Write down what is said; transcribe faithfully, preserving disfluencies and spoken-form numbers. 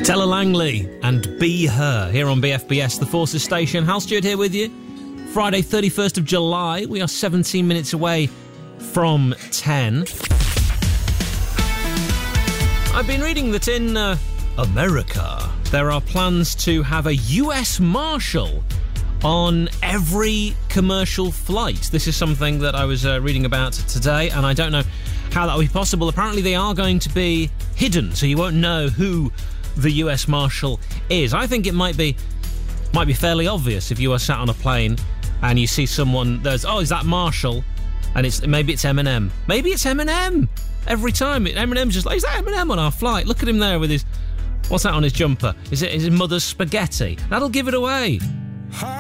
Stella Langley and Be Her here on B F B S, the Forces Station. Hal Stewart here with you. Friday, thirty-first of July. We are seventeen minutes away from ten. I've been reading that in uh, America there are plans to have a U S Marshal on every commercial flight. This is something that I was uh, reading about today, and I don't know how that will be possible. Apparently they are going to be hidden, so you won't know who the U S Marshal is. I think it might be might be fairly obvious if you are sat on a plane and you see someone, there's, oh, is that Marshal? And it's maybe it's Eminem. Maybe it's Eminem. Every time Eminem's just like, is that Eminem on our flight? Look at him there with his, what's that on his jumper? Is it his mother's spaghetti? That'll give it away.